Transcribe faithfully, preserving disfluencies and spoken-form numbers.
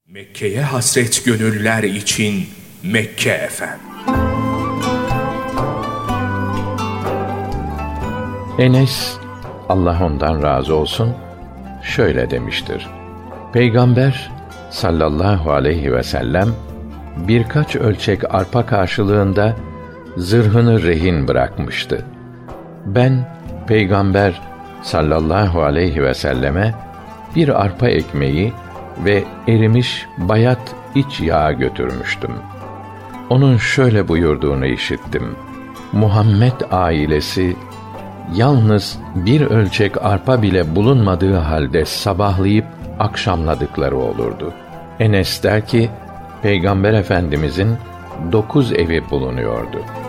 Mekke'ye hasret gönüller için Mekke F M. Enes, Allah ondan razı olsun, şöyle demiştir: Peygamber sallallahu aleyhi ve sellem birkaç ölçek arpa karşılığında zırhını rehin bırakmıştı. Ben Peygamber sallallahu aleyhi ve selleme bir arpa ekmeği ve erimiş bayat iç yağ götürmüştüm. Onun şöyle buyurduğunu işittim: Muhammed ailesi yalnız bir ölçek arpa bile bulunmadığı halde sabahlayıp akşamladıkları olurdu. Enes der ki, Peygamber Efendimizin dokuz evi bulunuyordu.